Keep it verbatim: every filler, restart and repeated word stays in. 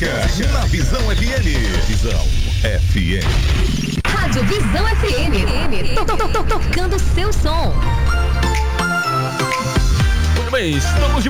música na Visão F M. Visão F M. Rádio Visão F M. To- to- to- to- Tocando seu som. Muito bem, estamos de